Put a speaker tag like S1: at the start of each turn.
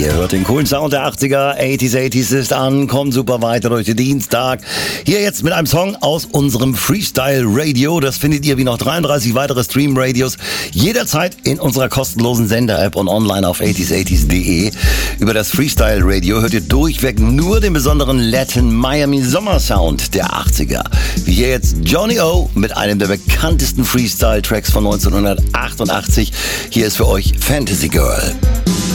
S1: Ihr hört den coolen Sound der 80er, 80s ist an, kommt super weiter durch den Dienstag. Hier jetzt mit einem Song aus unserem Freestyle Radio. Das findet ihr wie noch 33 weitere Stream-Radios jederzeit in unserer kostenlosen Sender-App und online auf 80s80s.de. Über das Freestyle Radio hört ihr durchweg nur den besonderen Latin Miami Sommersound der 80er. Wie hier jetzt Johnny O mit einem der bekanntesten Freestyle-Tracks von 1988. Hier ist für euch Fantasy Girl.